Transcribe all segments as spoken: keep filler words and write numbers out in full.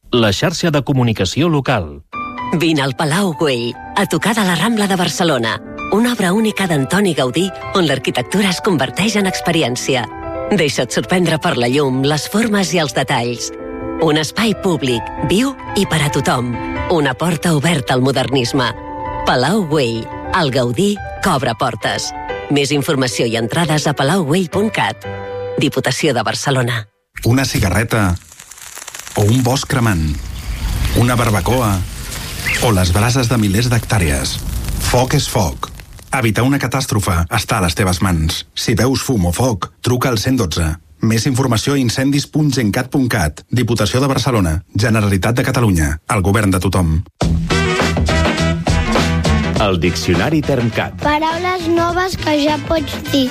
la xarxa de comunicació local. Vine al Palau Güell, a tocar de la Rambla de Barcelona. Una obra única d'Antoni Gaudí, on l'arquitectura es converteix en experiència. Deixa't sorprendre per la llum, les formes i els detalls. Un espai públic, viu i per a tothom. Una porta oberta al modernisme. Palau Güell, el Gaudí que obre portes. Més informació i entrades a palau güell punt cat. Diputació de Barcelona. Una cigarreta o un bosc cremant. Una barbacoa o les brases de milers d'hectàrees. Foc és foc. Evitar una catàstrofe està a les teves mans. Si veus fum o foc, truca al cent i dotze. Més informació a incendis punt gencat punt cat. Diputació de Barcelona. Generalitat de Catalunya. El govern de tothom. El Diccionari Termcat. Paraules noves que ja pots dir.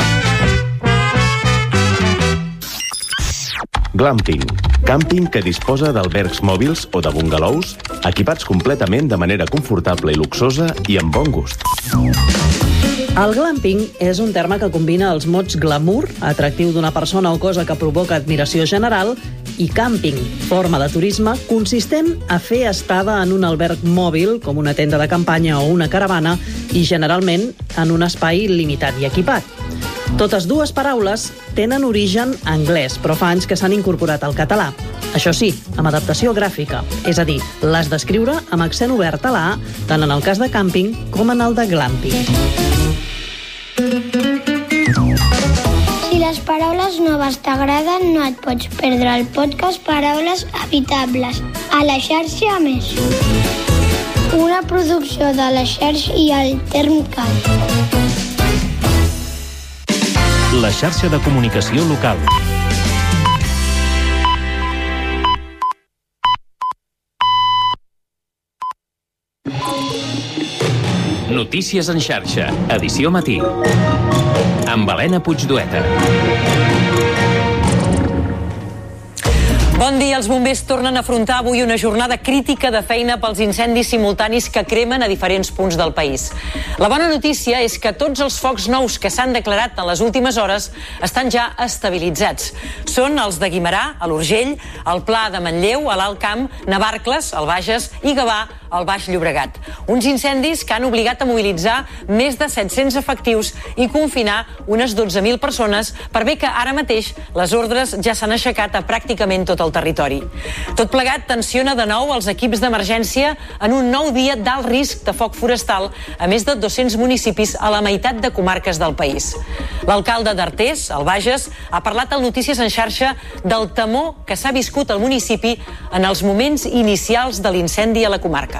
Glamping. Càmping que disposa d'albergs mòbils o de bungalous equipats completament de manera confortable i luxosa i amb bon gust. El glamping és un terme que combina els mots glamour, atractiu d'una persona o cosa que provoca admiració general, i càmping, forma de turisme consistent a fer estada en un alberg mòbil, com una tenda de campanya o una caravana, i generalment en un espai limitat i equipat. Totes dues paraules tenen origen anglès, però fa anys que s'han incorporat al català. Això sí, amb adaptació gràfica, és a dir, l'has d'escriure amb accent obert a la A, tant en el cas de càmping com en el de glamping. Si les paraules noves t'agraden, no et pots perdre el podcast Paraules Habitables, a la xarxa Més. Una producció de la xarxa i el Termcat. La xarxa de comunicació local. Notícies en xarxa, edició matí. Amb Helena Puigdueta. Bon dia. Els bombers tornen a afrontar avui una jornada crítica de feina pels incendis simultanis que cremen a diferents punts del país. La bona notícia és que tots els focs nous que s'han declarat en les últimes hores estan ja estabilitzats. Són els de Guimerà, a l'Urgell, el Pla de Manlleu, a l'Alt Camp, Navarcles, al Bages i Gavà, al Baix Llobregat. Uns incendis que han obligat a mobilitzar més de set-cents efectius i confinar unes dotze mil persones, per bé que ara mateix les ordres ja s'han aixecat a pràcticament tot el territori. Tot plegat tensiona de nou els equips d'emergència en un nou dia d'alt risc de foc forestal a més de dos-cents municipis a la meitat de comarques del país. L'alcalde d'Artés, al Bages, ha parlat al Notícies en xarxa del temor que s'ha viscut al municipi en els moments inicials de l'incendi a la comarca.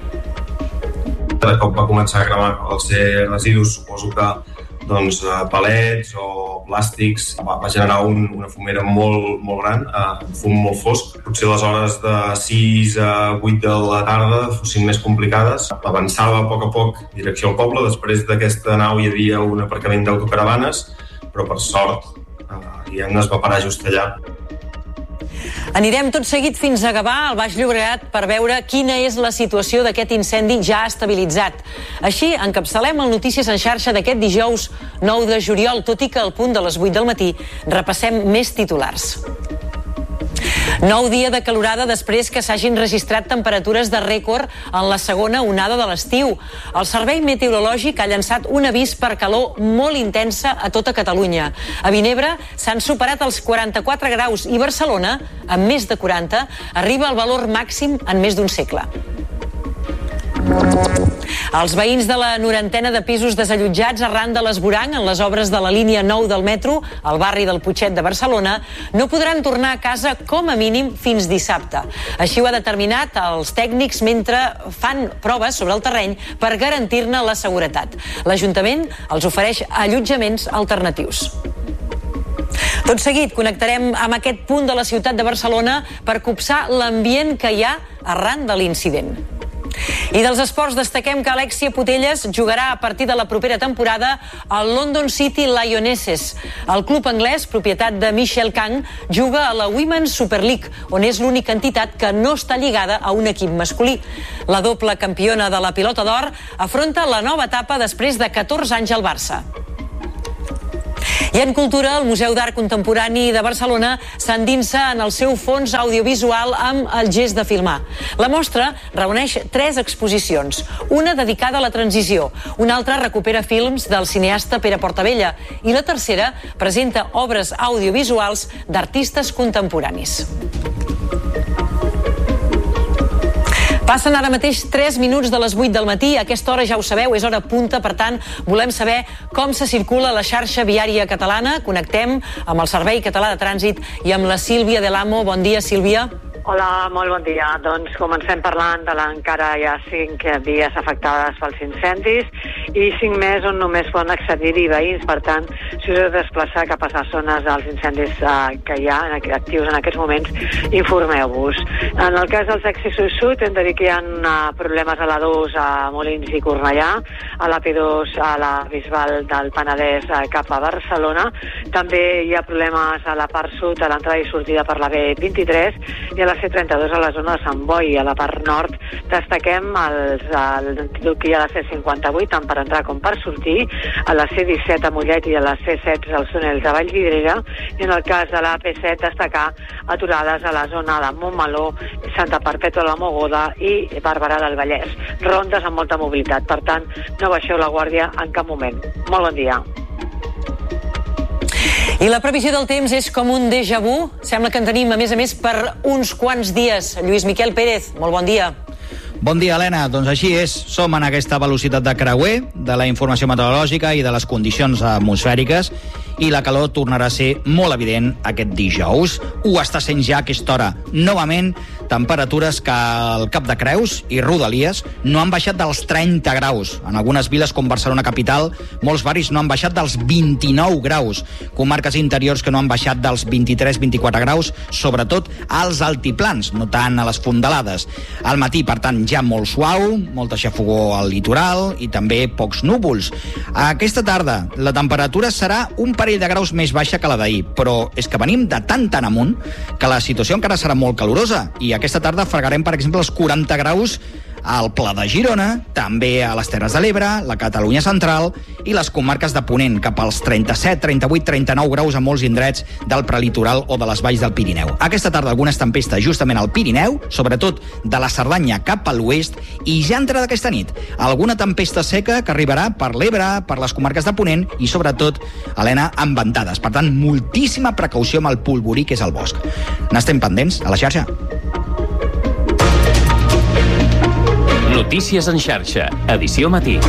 De cop va començar a cremar els residus, suposo que doncs, palets o plàstics, va, va generar un, una fumera molt, molt gran, un fum molt fosc. Potser les hores de sis a vuit de la tarda fossin més complicades. Avançava a poc a poc direcció al poble. Després d'aquesta nau hi havia un aparcament d'autocaravanes, però per sort eh, es va parar just allà. Anirem tot seguit fins a Gavà, al Baix Llobregat, per veure quina és la situació d'aquest incendi ja estabilitzat. Així, encapçalem el Notícies en xarxa d'aquest dijous nou de juliol, tot i que al punt de les vuit del matí repassem més titulars. Nou dia de calorada després que s'hagin registrat temperatures de rècord en la segona onada de l'estiu. El Servei Meteorològic ha llançat un avís per calor molt intensa a tota Catalunya. A Vinebre s'han superat els quaranta-quatre graus i Barcelona, amb més de quaranta, arriba al valor màxim en més d'un segle. Els veïns de la norantena de pisos desallotjats arran de l'esvoranc en les obres de la línia nou del metro, al barri del Putxet de Barcelona, no podran tornar a casa com a mínim fins dissabte. Així ho ha determinat els tècnics mentre fan proves sobre el terreny per garantir-ne la seguretat. L'Ajuntament els ofereix allotjaments alternatius. Tot seguit connectarem amb aquest punt de la ciutat de Barcelona per copsar l'ambient que hi ha arran de l'incident. I dels esports destaquem que Alexia Putellas jugarà a partir de la propera temporada al London City Lionesses. El club anglès, propietat de Michelle Kang, juga a la Women's Super League, on és l'única entitat que no està lligada a un equip masculí. La doble campiona de la Pilota d'Or afronta la nova etapa després de catorze anys al Barça. I en cultura, el Museu d'Art Contemporani de Barcelona s'endinsa en el seu fons audiovisual amb el gest de filmar. La mostra reuneix tres exposicions, una dedicada a la transició, una altra recupera films del cineasta Pere Portabella i la tercera presenta obres audiovisuals d'artistes contemporanis. Passen ara mateix tres minuts de les vuit del matí. A aquesta hora, ja ho sabeu, és hora punta. Per tant, volem saber com se circula la xarxa viària catalana. Connectem amb el Servei Català de Trànsit i amb la Sílvia de l'Amo. Bon dia, Sílvia. Hola, molt bon dia. Doncs comencem parlant de l'encara hi ha cinc vies afectades pels incendis i cinc més on només poden accedir-hi veïns. Per tant, si us heu de desplaçar cap a les zones dels incendis eh, que hi ha actius en aquests moments, informeu-vos. En el cas dels accessos sud, hem de dir que hi ha uh, problemes a l'A dos a Molins i Cornellà, a l'A P dos a la Bisbal del Penedès uh, cap a Barcelona. També hi ha problemes a la part sud, a l'entrada i sortida per la B vint-i-tres i a la C trenta-dos a la zona de Sant Boi. A la part nord destaquem els, el que hi ha a la C cinquanta-vuit, tant per entrar com per sortir, a la C disset a Mollet i a la C setze als túnels de Vallvidrera, i en el cas de la A P set destacar aturades a la zona de Montmeló, Santa Perpètua de la Mogoda i Barberà del Vallès. Rondes amb molta mobilitat, per tant, no baixeu la guàrdia en cap moment. Molt bon dia. I la previsió del temps és com un déjà vu. Sembla que en tenim, a més a més, per uns quants dies. Lluís Miquel Pérez, molt bon dia. Bon dia, Helena. Doncs així és. Som en aquesta velocitat de creuer de la informació meteorològica i de les condicions atmosfèriques i la calor tornarà a ser molt evident aquest dijous. Ho està sent ja a aquesta hora. Novament, temperatures que al Cap de Creus i Rodalies no han baixat dels trenta graus. En algunes viles com Barcelona capital, molts barris no han baixat dels vint-i-nou graus. Comarques interiors que no han baixat dels vint-i-tres vint-i-quatre graus, sobretot als altiplans, no tant a les fondalades. Al matí, per tant, ja molt suau, molta xafogor al litoral i també pocs núvols. Aquesta tarda la temperatura serà un parell de graus més baixa que la d'ahir, però és que venim de tant tan amunt que la situació encara serà molt calorosa i aquesta tarda fregarem, per exemple, els quaranta graus al Pla de Girona, també a les Terres de l'Ebre, la Catalunya central i les comarques de Ponent, cap als trenta-set, trenta-vuit, trenta-nou graus a molts indrets del prelitoral o de les valls del Pirineu. Aquesta tarda algunes tempestes justament al Pirineu, sobretot de la Cerdanya cap a l'oest, i ja entrada aquesta nit alguna tempesta seca que arribarà per l'Ebre, per les comarques de Ponent i sobretot, Helena, amb ventades. Per tant, moltíssima precaució amb el polvorí que és el bosc. N'estem pendents a la xarxa. Notícies en xarxa, edició matí.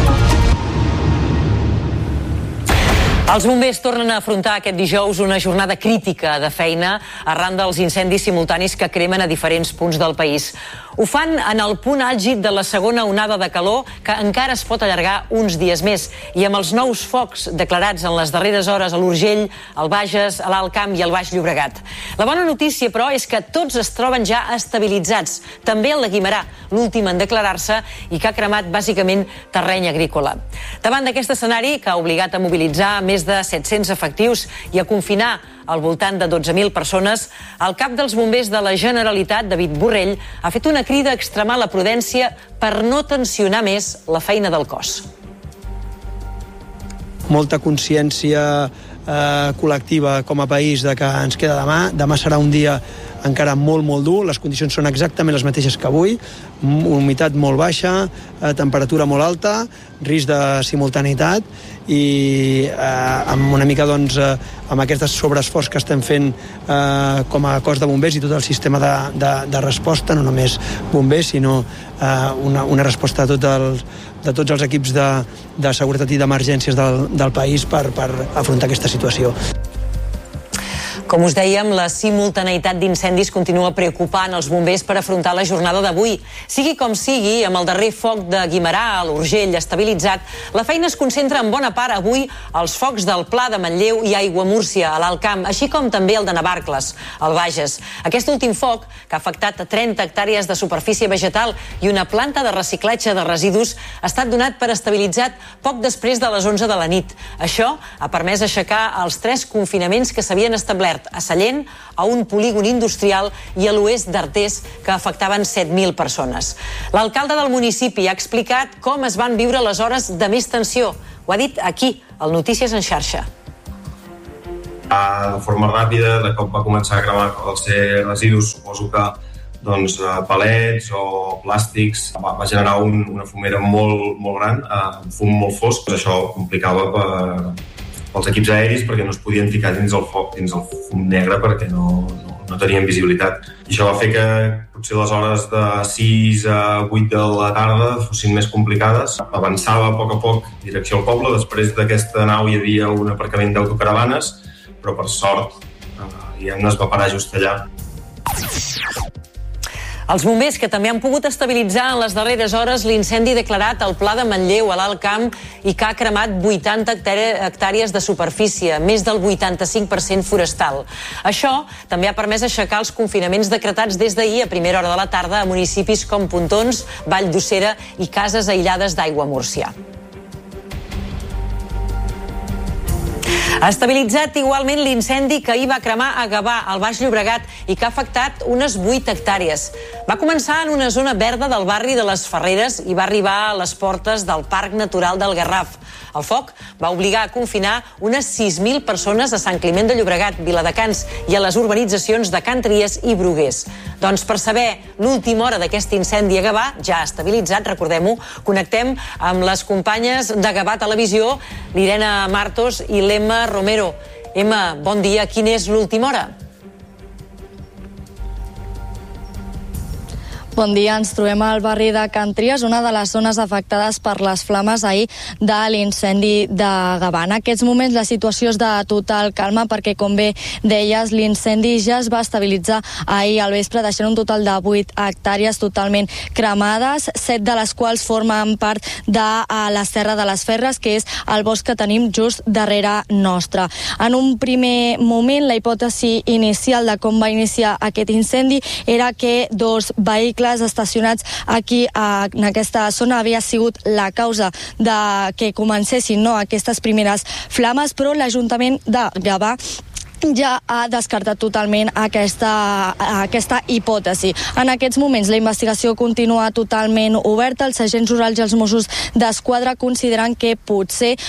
Els bombers tornen a afrontar aquest dijous una jornada crítica de feina arran dels incendis simultanis que cremen a diferents punts del país. Ho fan en el punt àlgid de la segona onada de calor, que encara es pot allargar uns dies més, i amb els nous focs declarats en les darreres hores a l'Urgell, al Bages, a l'Alt Camp i al Baix Llobregat. La bona notícia, però, és que tots es troben ja estabilitzats, també el de Guimerà, l'últim en declarar-se i que ha cremat bàsicament terreny agrícola. Davant d'aquest escenari, que ha obligat a mobilitzar més de set-cents efectius i a confinar al voltant de dotze mil persones, el cap dels bombers de la Generalitat, David Borrell, ha fet una crida a extremar la prudència per no tensionar més la feina del cos. Molta consciència eh, col·lectiva com a país de que ens queda demà. Demà serà un dia encara molt, molt dur. Les condicions són exactament les mateixes que avui. Humitat molt baixa, eh, temperatura molt alta, risc de simultaneïtat i eh, amb una mica doncs, eh, amb aquest sobreesforç que estem fent eh, com a cos de bombers i tot el sistema de, de, de resposta, no només bombers, sinó eh, una, una resposta de, tot el, de tots els equips de, de seguretat i d'emergències del, del país per, per afrontar aquesta situació. Com us dèiem, la simultaneïtat d'incendis continua preocupant els bombers per afrontar la jornada d'avui. Sigui com sigui, amb el darrer foc de Guimerà, a l'Urgell, estabilitzat, la feina es concentra en bona part avui als focs del Pla de Manlleu i Aiguamúrcia, a l'Alt Camp, així com també el de Navarcles, al Bages. Aquest últim foc, que ha afectat trenta hectàrees de superfície vegetal i una planta de reciclatge de residus, ha estat donat per estabilitzat poc després de les onze de la nit. Això ha permès aixecar els tres confinaments que s'havien establert a Sallent, a un polígon industrial i a l'oest d'Artés, que afectaven set mil persones. L'alcalde del municipi ha explicat com es van viure les hores de més tensió. Ho ha dit aquí, al Notícies en xarxa. De forma ràpida, de cop va començar a cremar els residus, suposo que doncs, palets o plàstics, va, va generar un, una fumera molt, molt gran, un fum molt fosc. Això complicava per, pels equips aeris perquè no es podien ficar dins el foc, dins el fum negre, perquè no, no, no tenien visibilitat. I això va fer que potser les hores de sis a vuit de la tarda fossin més complicades. Avançava a poc a poc direcció al poble. Després d'aquesta nau hi havia un aparcament d'autocaravanes, però per sort eh, ja no es va parar just allà. Els bombers, que també han pogut estabilitzar en les darreres hores l'incendi declarat al Pla de Manlleu, a l'Alt Camp, i que ha cremat vuitanta hectàrees de superfície, més del vuitanta-cinc per cent forestal. Això també ha permès aixecar els confinaments decretats des d'ahir a primera hora de la tarda a municipis com Pontons, Vall d'Ussera i cases aïllades d'Aigua Múrcia. Ha estabilitzat igualment l'incendi que ahir va cremar a Gavà, al Baix Llobregat, i que ha afectat unes vuit hectàrees. Va començar en una zona verda del barri de les Ferreres i va arribar a les portes del Parc Natural del Garraf. El foc va obligar a confinar unes sis mil persones a Sant Climent de Llobregat, Viladecans i a les urbanitzacions de Can Tries i Bruguers. Doncs per saber l'última hora d'aquest incendi a Gavà, ja estabilitzat, recordem-ho, connectem amb les companyes de Gavà Televisió, l'Irene Martos i l'Emma Romero. Emma, bon dia. Quina és l'última hora? Bon dia, ens trobem al barri de Can Tries, una de les zones afectades per les flames ahir de l'incendi de Gavà. En aquests moments la situació és de total calma perquè, com bé deies, l'incendi ja es va estabilitzar ahir al vespre, deixant un total de vuit hectàrees totalment cremades, set de les quals formen part de la Serra de les Ferres, que és el bosc que tenim just darrere nostre. En un primer moment, la hipòtesi inicial de com va iniciar aquest incendi era que dos vehicles estacionats aquí en aquesta zona havia sigut la causa de que comencessin no, aquestes primeres flames, però l'Ajuntament de Gavà ja ha descartat totalment aquesta, aquesta hipòtesi. En aquests moments la investigació continua totalment oberta. Els agents rurals i els Mossos d'Esquadra consideren que potser eh,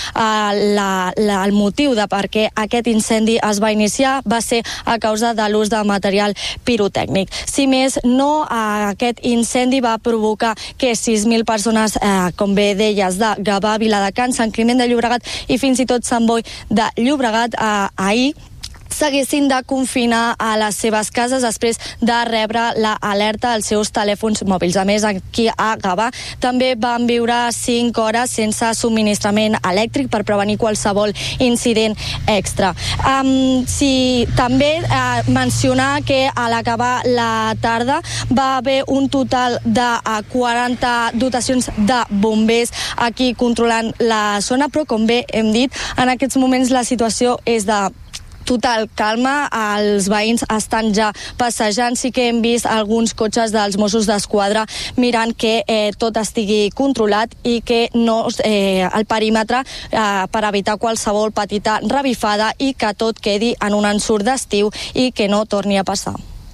la, la, el motiu de per què aquest incendi es va iniciar va ser a causa de l'ús de material pirotècnic. Si més no, eh, aquest incendi va provocar que sis mil persones, eh, com bé deies, de Gavà, Viladecans, Sant Climent de Llobregat i fins i tot Sant Boi de Llobregat eh, ahir s'haguessin de confinar a les seves cases després de rebre l'alerta als seus telèfons mòbils. A més, aquí a Gavà també van viure cinc hores sense subministrament elèctric per prevenir qualsevol incident extra. Um, si també uh, mencionar que a l'acabar la tarda va haver un total de uh, quaranta dotacions de bombers aquí controlant la zona, però com bé hem dit, en aquests moments la situació és de total calma, els veïns estan ja passejant, sí que hem vist alguns cotxes dels Mossos d'Esquadra mirant que eh, tot estigui controlat i que no eh, el perímetre eh, per evitar qualsevol petita revifada i que tot quedi en un ensurt d'estiu i que no torni a passar.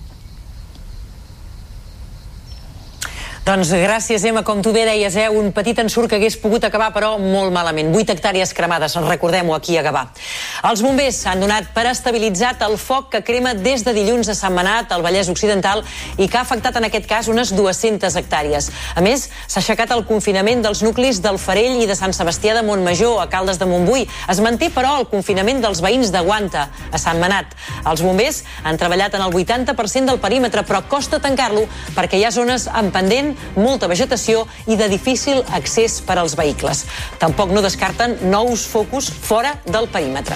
Doncs gràcies, Emma. Com tu bé deies, eh, un petit ensurt que hagués pogut acabar, però molt malament. Vuit hectàrees cremades, recordem-ho, aquí a Gavà. Els bombers han donat per estabilitzat el foc que crema des de dilluns a Sentmenat, al Vallès Occidental, i que ha afectat en aquest cas unes dues-centes hectàrees. A més, s'ha aixecat el confinament dels nuclis del Farell i de Sant Sebastià de Montmajor, a Caldes de Montbui. Es manté, però, el confinament dels veïns de Guanta, a Sentmenat. Els bombers han treballat en el vuitanta per cent del perímetre, però costa tancar-lo perquè hi ha zones en pendent, molta vegetació i de difícil accés per als vehicles. Tampoc no descarten nous focus fora del perímetre.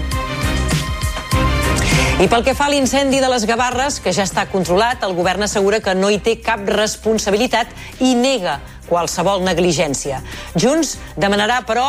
I pel que fa a l'incendi de les Gavarres, que ja està controlat, el govern assegura que no hi té cap responsabilitat i nega qualsevol negligència. Junts demanarà, però,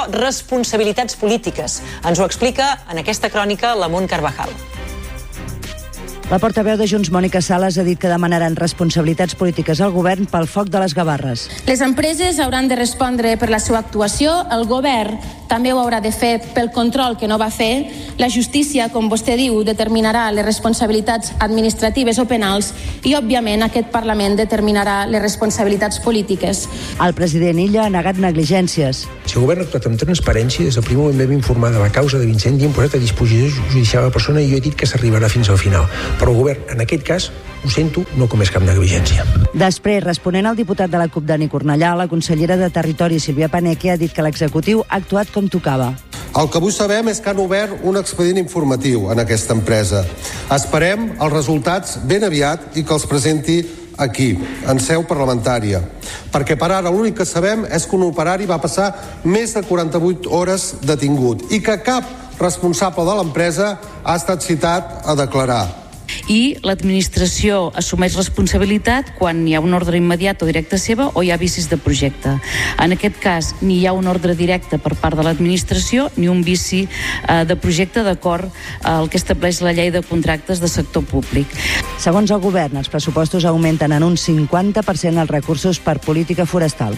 responsabilitats polítiques. Ens ho explica en aquesta crònica la Mont Carvajal. La portaveu de Junts, Mònica Sales, ha dit que demanaran responsabilitats polítiques al govern pel foc de les Gavarres. Les empreses hauran de respondre per la seva actuació, el govern també ho haurà de fer pel control que no va fer, la justícia, com vostè diu, determinarà les responsabilitats administratives o penals i, òbviament, aquest Parlament determinarà les responsabilitats polítiques. El president Illa ha negat negligències. Si el govern ha actuat amb transparència, des del primer moment vam informar de la causa de l'incendi i hem posat a disposició judicial a la persona i jo he dit que s'arribarà fins al final. Però el govern, en aquest cas, ho sento, no comés cap negligència. Després, responent al diputat de la CUP, Dani Cornellà, la consellera de Territori, Sílvia Paneque, ha dit que l'executiu ha actuat com tocava. El que avui sabem és que han obert un expedient informatiu en aquesta empresa. Esperem els resultats ben aviat i que els presenti aquí, en seu parlamentària. Perquè per ara l'únic que sabem és que un operari va passar més de quaranta-vuit hores detingut i que cap responsable de l'empresa ha estat citat a declarar. I l'administració assumeix responsabilitat quan hi ha un ordre immediat o directe seva o hi ha vicis de projecte. En aquest cas, ni hi ha un ordre directe per part de l'administració ni un vici eh, de projecte d'acord al que estableix la llei de contractes de sector públic. Segons el govern, els pressupostos augmenten en un cinquanta per cent els recursos per política forestal.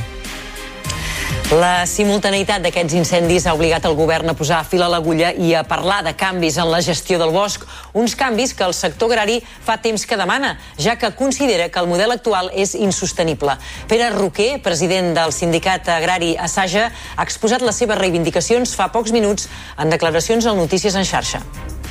La simultaneïtat d'aquests incendis ha obligat el govern a posar fil a l'agulla i a parlar de canvis en la gestió del bosc, uns canvis que el sector agrari fa temps que demana, ja que considera que el model actual és insostenible. Pere Roquer, president del sindicat agrari Asaja, ha exposat les seves reivindicacions fa pocs minuts en declaracions al Notícies en xarxa.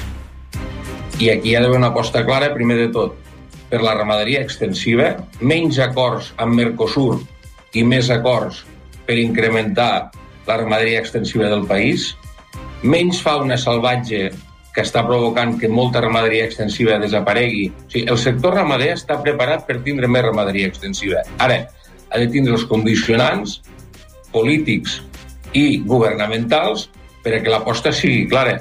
I aquí hi ha d'haver una aposta clara, primer de tot, per la ramaderia extensiva, menys acords amb Mercosur i més acords per incrementar la ramaderia extensiva del país, menys fauna salvatge que està provocant que molta ramaderia extensiva desaparegui. O sigui, el sector ramader està preparat per tindre més ramaderia extensiva. Ara, ha de tindre els condicionants polítics i governamentals perquè l'aposta sigui clara.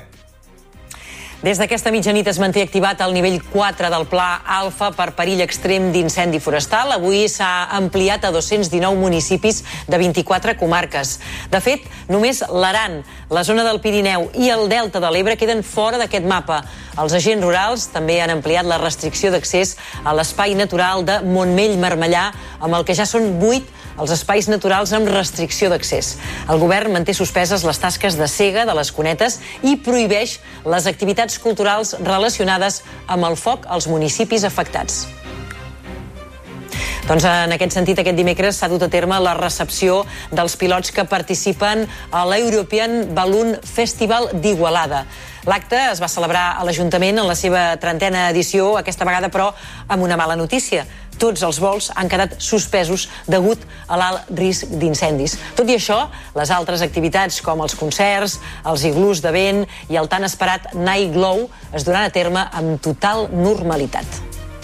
Des d'aquesta mitjanit es manté activat el nivell quatre del Pla Alfa per perill extrem d'incendi forestal. Avui s'ha ampliat a dos-cents dinou municipis de vint-i-quatre comarques. De fet, només l'Aran, la zona del Pirineu i el Delta de l'Ebre queden fora d'aquest mapa. Els agents rurals també han ampliat la restricció d'accés a l'espai natural de Montmell-Marmellà, amb el que ja són vuit els espais naturals amb restricció d'accés. El govern manté suspeses les tasques de sega de les cunetes i prohibeix les activitats culturals relacionades amb el foc als municipis afectats. Doncs en aquest sentit, aquest dimecres s'ha dut a terme la recepció dels pilots que participen a l'European Balloon Festival d'Igualada. L'acte es va celebrar a l'Ajuntament en la seva trentena edició, aquesta vegada però amb una mala notícia. Tots els vols han quedat suspesos degut a l'alt risc d'incendis. Tot i això, les altres activitats com els concerts, els iglús de vent i el tan esperat Night Glow es duran a terme amb total normalitat.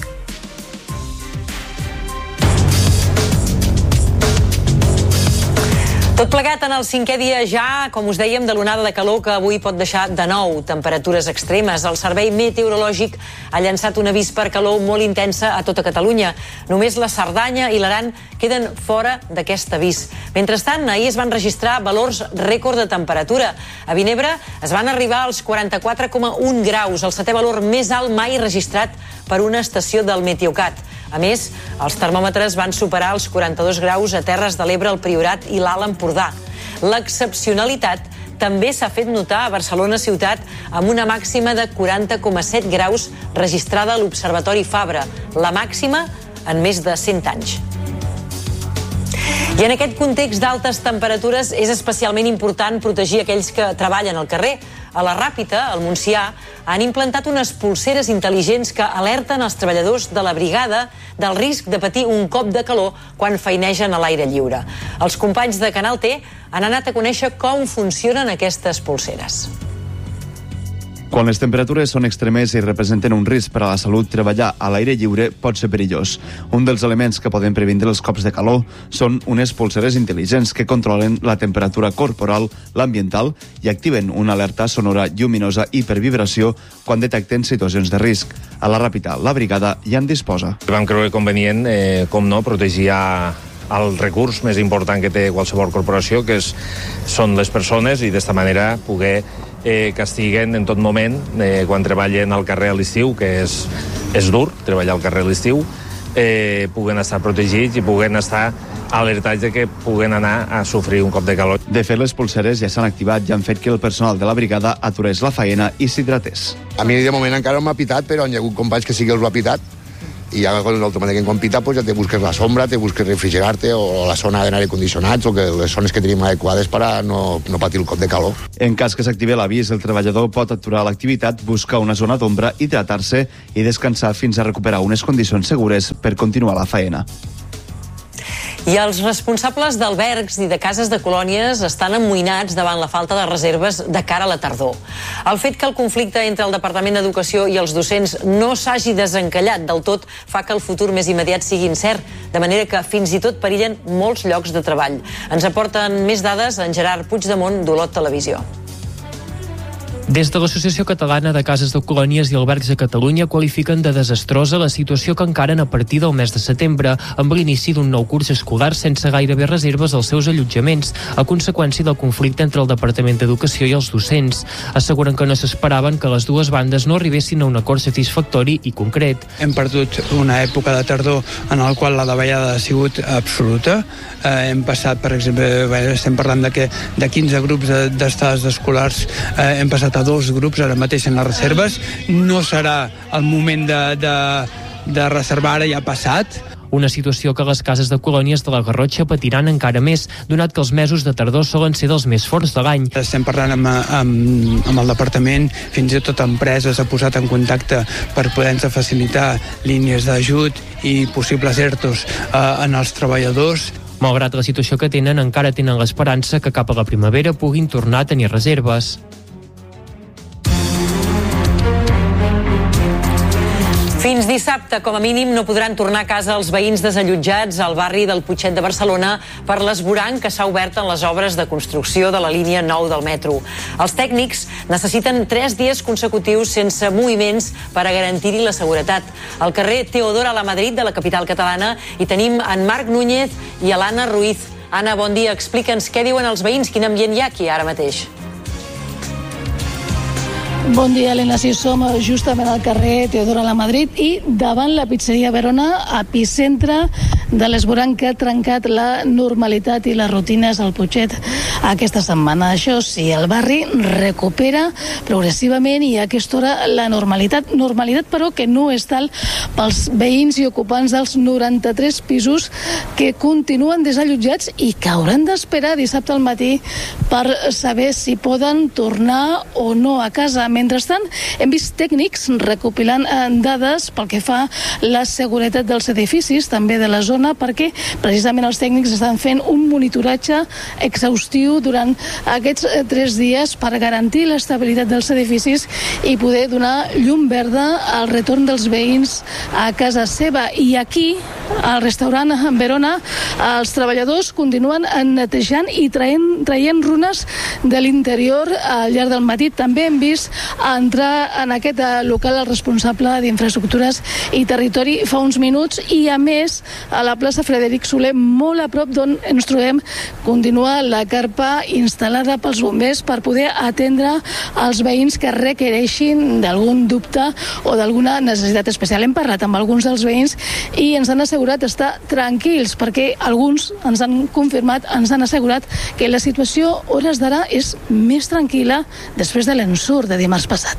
Tot plegat en el cinquè dia ja, com us dèiem, de l'onada de calor que avui pot deixar de nou temperatures extremes. El Servei Meteorològic ha llançat un avís per calor molt intensa a tota Catalunya. Només la Cerdanya i l'Aran queden fora d'aquest avís. Mentrestant, ahir es van registrar valors rècord de temperatura. A Vinebre es van arribar als quaranta-quatre coma un graus, el setè valor més alt mai registrat per una estació del Meteocat. A més, els termòmetres van superar els quaranta-dos graus a Terres de l'Ebre, el Priorat i l'Alt Empordà. L'excepcionalitat també s'ha fet notar a Barcelona ciutat amb una màxima de quaranta coma set graus registrada a l'Observatori Fabra, la màxima en més de cent anys. I en aquest context d'altes temperatures és especialment important protegir aquells que treballen al carrer. A la Ràpita, al Montsià, han implantat unes polseres intel·ligents que alerten els treballadors de la brigada del risc de patir un cop de calor quan feinegen a l'aire lliure. Els companys de Canal T han anat a conèixer com funcionen aquestes polseres. Quan les temperatures són extremes i representen un risc per a la salut, treballar a l'aire lliure pot ser perillós. Un dels elements que poden previndre els cops de calor són unes polseres intel·ligents que controlen la temperatura corporal, l'ambiental i activen una alerta sonora lluminosa i per vibració quan detecten situacions de risc. A la Ràpita, la brigada ja en disposa. Vam creure convenient, eh, com no, protegir el recurs més important que té qualsevol corporació, que és, són les persones, i d'esta manera poder eh, que estiguen en tot moment, eh, quan treballen al carrer a l'estiu, que és, és dur treballar al carrer a l'estiu, eh, puguen estar protegits i puguen estar alertats de que puguen anar a sofrir un cop de calor. De fet, les polseres ja s'han activat i han fet que el personal de la brigada aturés la faena i s'hidratés. A mi de moment encara no m'ha pitat, però hi ha hagut companys que sí que els ho ha pitat, i ja automàticament quan pita pues, ja te busques la sombra, te busques refrigerar-te o la zona d'aire condicionats o que les zones que tenim adequades per a no, no patir el cop de calor. En cas que s'activi l'avís, el treballador pot aturar l'activitat, buscar una zona d'ombra, hidratar-se i descansar fins a recuperar unes condicions segures per continuar la faena. I els responsables d'albergs i de cases de colònies estan amoïnats davant la falta de reserves de cara a la tardor. El fet que el conflicte entre el Departament d'Educació i els docents no s'hagi desencallat del tot fa que el futur més immediat sigui incert, de manera que fins i tot perillen molts llocs de treball. Ens aporten més dades en Gerard Puigdemont d'Olot Televisió. Des de l'Associació Catalana de Cases de Colònies i Albergs de Catalunya qualifiquen de desastrosa la situació que encaren a partir del mes de setembre, amb l'inici d'un nou curs escolar sense gairebé reserves als seus allotjaments, a conseqüència del conflicte entre el Departament d'Educació i els docents. Asseguren que no s'esperaven que les dues bandes no arribessin a un acord satisfactori i concret. Hem perdut una època de tardor en la qual la davallada ha sigut absoluta. Eh, hem passat, per exemple, estem parlant de que de quinze grups d'estades escolars eh, hem passat a dos grups ara mateix en les reserves. No serà el moment de, de, de reservar, ara ja ha passat. Una situació que les cases de colònies de la Garrotxa patiran encara més, donat que els mesos de tardor solen ser dels més forts de l'any. Estem parlant amb, amb, amb el departament, fins i tot empreses ha posat en contacte per poder-nos facilitar línies d'ajut i possibles ERTOs eh, en els treballadors. Malgrat la situació que tenen, encara tenen l'esperança que cap a la primavera puguin tornar a tenir reserves. Fins dissabte, com a mínim, no podran tornar a casa els veïns desallotjats al barri del Putxet de Barcelona per l'esvoranc que s'ha obert en les obres de construcció de la línia nou del metro. Els tècnics necessiten tres dies consecutius sense moviments per a garantir-hi la seguretat. Al carrer Teodora Lamadrid de la capital catalana hi tenim en Marc Núñez i l'Anna Ruiz. Anna, bon dia. Explica'ns què diuen els veïns, quin ambient hi ha aquí ara mateix. Bon dia, Helena. Sí, som justament al carrer Teodora Lamadrid i davant la pizzeria Verona, epicentre de l'esvoranc que ha trencat la normalitat i les rutines al Putxet aquesta setmana. Això sí, el barri recupera progressivament i a aquesta hora la normalitat. Normalitat, però, que no és tal pels veïns i ocupants dels noranta-tres pisos que continuen desallotjats i que hauran d'esperar dissabte al matí per saber si poden tornar o no a casa. Mentrestant, hem vist tècnics recopilant dades pel que fa la seguretat dels edificis, també de la zona, perquè precisament els tècnics estan fent un monitoratge exhaustiu durant aquests tres dies per garantir l'estabilitat dels edificis i poder donar llum verda al retorn dels veïns a casa seva. I aquí, al restaurant Verona, els treballadors continuen netejant i traient, traient runes de l'interior al llarg del matí. També hem vist a entrar en aquest local el responsable d'infraestructures i territori fa uns minuts i, a més, a la plaça Frederic Soler, molt a prop d'on ens trobem, continua la carpa instal·lada pels bombers per poder atendre els veïns que requereixin d'algun dubte o d'alguna necessitat especial. Hem parlat amb alguns dels veïns i ens han assegurat estar tranquils perquè alguns ens han confirmat, ens han assegurat que la situació a hores d'ara és més tranquil·la després de l'ensurt de dimarts passat.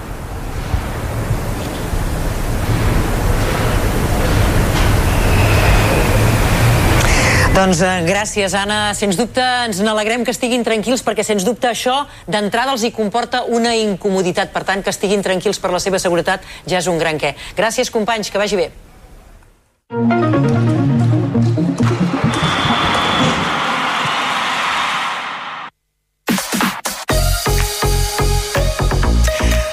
Doncs eh, gràcies, Anna. Sens dubte ens n'alegrem que estiguin tranquils perquè, sens dubte, això d'entrada els hi comporta una incomoditat. Per tant, que estiguin tranquils per la seva seguretat ja és un gran què. Gràcies, companys, que vagi bé.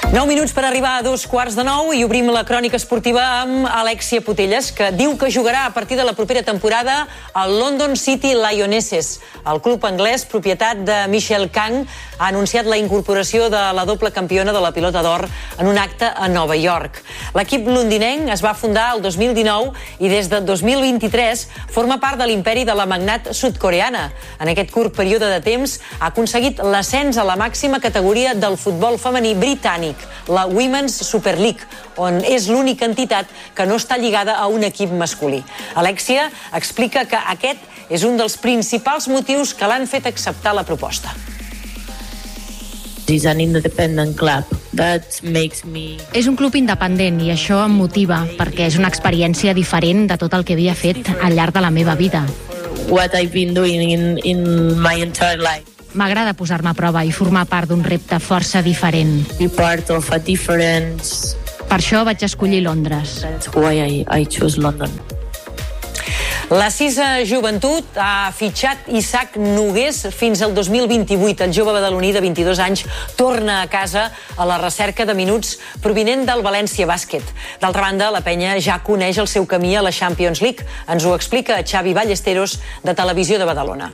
Nou minuts per arribar a dos quarts de nou i obrim la crònica esportiva amb Alexia Putellas, que diu que jugarà a partir de la propera temporada al London City Lionesses. El club anglès, propietat de Michel Kang, ha anunciat la incorporació de la doble campiona de la pilota d'or en un acte a Nova York. L'equip londinenc es va fundar el dos mil dinou i des de dos mil vint-i-tres forma part de l'imperi de la magnat sud-coreana. En aquest curt període de temps ha aconseguit l'ascens a la màxima categoria del futbol femení britànic, la Women's Super League, on és l'única entitat que no està lligada a un equip masculí. Alexia explica que aquest és un dels principals motius que l'han fet acceptar la proposta. És an independent club. That makes me... És un club independent i això em motiva perquè és una experiència diferent de tot el que havia fet al llarg de la meva vida. What I've been doing in, in my entire life. M'agrada posar-me a prova i formar part d'un repte força diferent. Be part of a different... Per això vaig escollir Londres. That's why I, I chose London. La Cisa Joventut ha fitxat Isaac Nogués fins al dos mil vint-i-vuit. El jove badaloní de vint-i-dos anys torna a casa a la recerca de minuts provinent del València Bàsquet. D'altra banda, la penya ja coneix el seu camí a la Champions League. Ens ho explica Xavi Ballesteros, de Televisió de Badalona.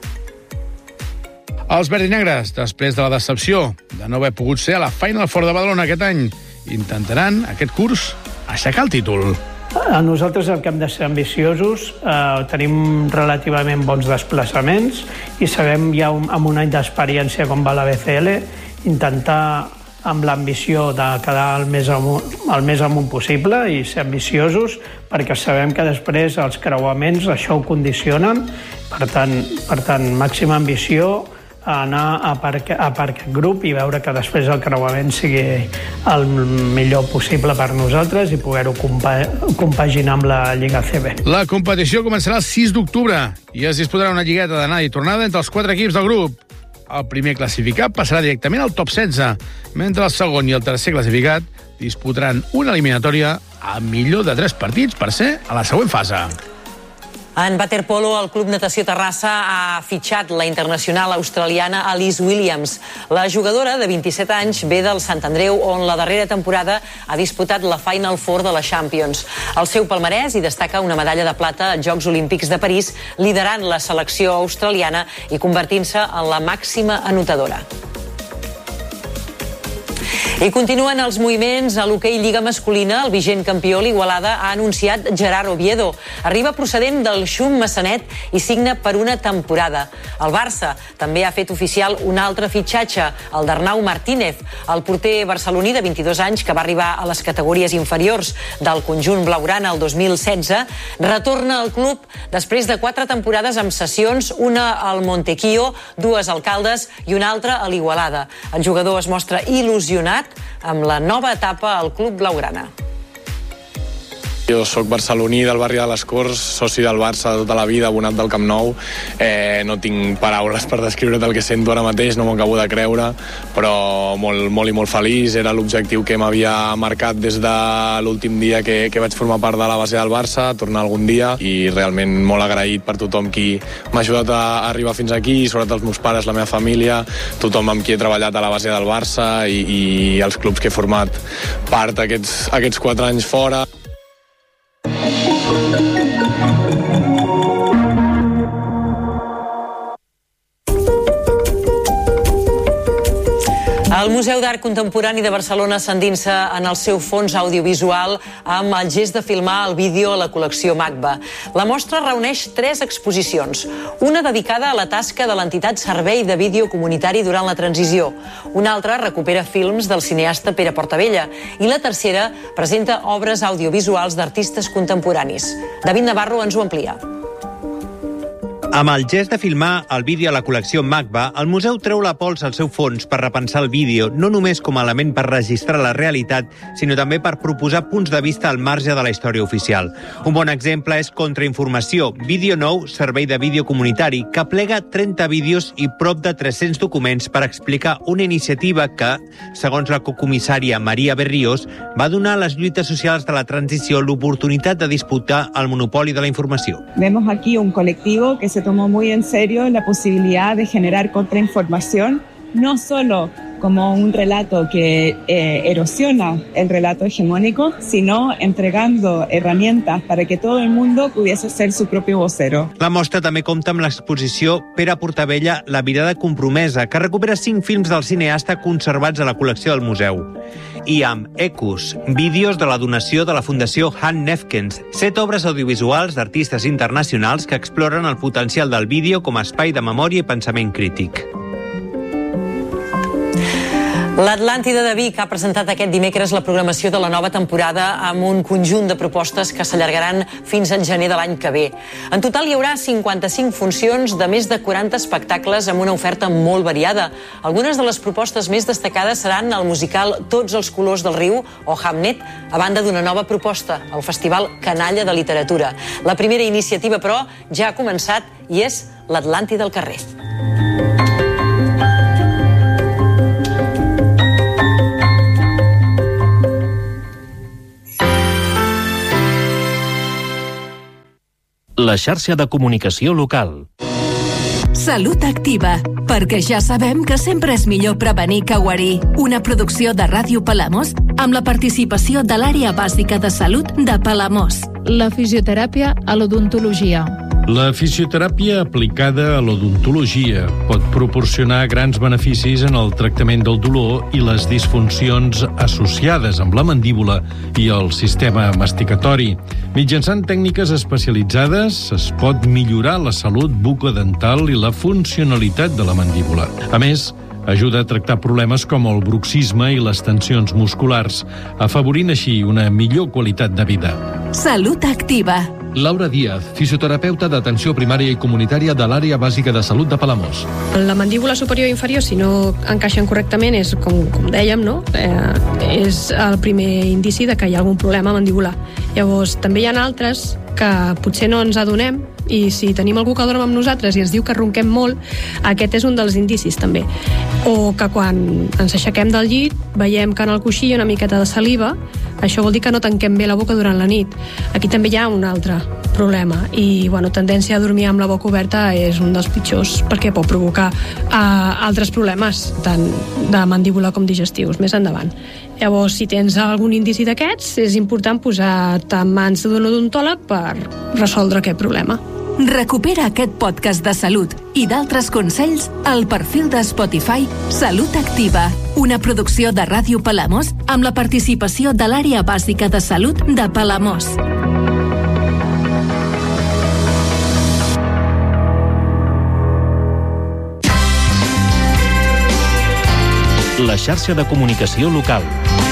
Els verdinegres, després de la decepció de no haver pogut ser a la Final Four de Badalona aquest any, intentaran aquest curs aixecar el títol. A nosaltres el que hem de ser ambiciosos, eh, tenim relativament bons desplaçaments i sabem ja un, amb un any d'experiència com va la B C L intentar amb l'ambició de quedar el més, amunt, el més amunt possible i ser ambiciosos perquè sabem que després els creuaments això ho condicionen. Per tant, per tant màxima ambició, anar a per, a per aquest grup i veure que després el creuament sigui el millor possible per nosaltres i poder-ho compa compaginar amb la Lliga A C B. La competició començarà el sis d'octubre i es disputarà una lligueta d'anada i tornada entre els quatre equips del grup. El primer classificat passarà directament al top setze, mentre el segon i el tercer classificat disputaran una eliminatòria a millor de tres partits per ser a la següent fase. En waterpolo, el Club Natació Terrassa ha fitxat la internacional australiana Alice Williams. La jugadora, de vint-i-set anys, ve del Sant Andreu, on la darrera temporada ha disputat la Final Four de la Champions. Al seu palmarès hi destaca una medalla de plata als Jocs Olímpics de París, liderant la selecció australiana i convertint-se en la màxima anotadora. I continuen els moviments a l'hoquei Lliga Masculina. El vigent campió, l'Igualada, ha anunciat Gerard Oviedo. Arriba procedent del Xum Massanet i signa per una temporada. El Barça també ha fet oficial un altre fitxatge, el d'Arnau Martínez, el porter barceloní de vint-i-dos anys que va arribar a les categories inferiors del conjunt blaugrana el dos mil setze, retorna al club després de quatre temporades amb sessions, una al Montequio, dues al Caldes i una altra a l'Igualada. El jugador es mostra il·lusionat amb la nova etapa al club blaugrana. Jo soc barceloní del barri de les Corts, soci del Barça de tota la vida, abonat del Camp Nou. Eh, no tinc paraules per descriure el que sento ara mateix, no m'ho acabo de creure, però molt, molt i molt feliç. Era l'objectiu que m'havia marcat des de l'últim dia que, que vaig formar part de la base del Barça, tornar algun dia, i realment molt agraït per tothom qui m'ha ajudat a arribar fins aquí, sobretot els meus pares, la meva família, tothom amb qui he treballat a la base del Barça i, i els clubs que he format part aquests, aquests quatre anys fora. El Museu d'Art Contemporani de Barcelona s'endinsa en el seu fons audiovisual amb el gest de filmar el vídeo a la col·lecció MACBA. La mostra reuneix tres exposicions, una dedicada a la tasca de l'entitat Servei de Vídeo Comunitari durant la transició, una altra recupera films del cineasta Pere Portabella i la tercera presenta obres audiovisuals d'artistes contemporanis. David Navarro ens ho amplia. Amb el gest de filmar el vídeo a la col·lecció MACBA, el museu treu la pols al seu fons per repensar el vídeo, no només com a element per registrar la realitat, sinó també per proposar punts de vista al marge de la història oficial. Un bon exemple és Contrainformació, vídeo nou, servei de vídeo comunitari, que plega trenta vídeos i prop de tres-cents documents per explicar una iniciativa que, segons la cocomissària Maria Berrios, va donar a les lluites socials de la transició l'oportunitat de disputar el monopoli de la informació. Vemos aquí un colectivo que se tomó muy en serio la posibilidad de generar contrainformación no solo como un relato que eh, erosiona el relato hegemónico, sino entregando herramientas para que todo el mundo pudiese ser su propio vocero. La mostra també compta amb l'exposició Pere Portabella, La mirada compromesa, que recupera cinc films del cineasta conservats a la col·lecció del museu. I amb Ecus, vídeos de la donació de la Fundació Han Nefkens, set obres audiovisuals d'artistes internacionals que exploren el potencial del vídeo com a espai de memòria i pensament crític. L'Atlàntida de Vic ha presentat aquest dimecres la programació de la nova temporada amb un conjunt de propostes que s'allargaran fins al gener de l'any que ve. En total hi haurà cinquanta-cinc funcions de més de quaranta espectacles amb una oferta molt variada. Algunes de les propostes més destacades seran el musical Tots els colors del riu o Hamnet, a banda d'una nova proposta, el Festival Canalla de Literatura. La primera iniciativa, però, ja ha començat i és l'Atlàntida al carrer. La xarxa de comunicació local. Salut Activa, perquè ja sabem que sempre és millor prevenir que guarir. Una producció de Ràdio Palamós amb la participació de l'àrea bàsica de salut de Palamós. La fisioteràpia a l'odontologia. La fisioteràpia aplicada a l'odontologia pot proporcionar grans beneficis en el tractament del dolor i les disfuncions associades amb la mandíbula i el sistema masticatori. Mitjançant tècniques especialitzades es pot millorar la salut bucodental i la funcionalitat de la mandíbula. A més, ajuda a tractar problemes com el bruxisme i les tensions musculars, afavorint així una millor qualitat de vida. Salut Activa. Laura Díaz, fisioterapeuta d'atenció primària i comunitària de l'àrea bàsica de salut de Palamós. La mandíbula superior i inferior, si no encaixen correctament, és, com, com dèiem, no? eh, és el primer indici de que hi ha algun problema mandibular. Llavors, també hi ha altres que potser no ens adonem, i si tenim algú que dorm amb nosaltres i ens diu que ronquem molt, aquest és un dels indicis també. O que quan ens aixequem del llit veiem que en el coixí hi ha una miqueta de saliva, això vol dir que no tanquem bé la boca durant la nit. Aquí també hi ha un altre problema i bueno, tendència a dormir amb la boca oberta és un dels pitjors perquè pot provocar uh, altres problemes tant de mandíbula com digestius més endavant. Llavors, si tens algun indici d'aquests, és important posar-te en mans d'un odontòleg per resoldre aquest problema. Recupera aquest podcast de salut i d'altres consells al perfil de Spotify Salut Activa, una producció de Ràdio Palamós amb la participació de l'àrea bàsica de salut de Palamós. La xarxa de comunicació local.